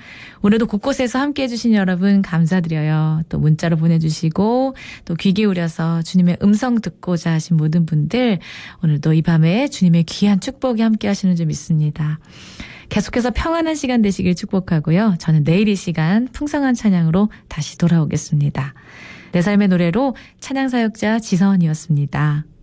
오늘도 곳곳에서 함께해 주신 여러분 감사드려요. 또 문자로 보내주시고 또 귀 기울여서 주님의 음성 듣고자 하신 모든 분들 오늘도 이 밤에 주님의 귀한 축복이 함께 하시는 줄 믿습니다. 계속해서 평안한 시간 되시길 축복하고요. 저는 내일 이 시간 풍성한 찬양으로 다시 돌아오겠습니다. 내 삶의 노래로 찬양사역자 지서원이었습니다.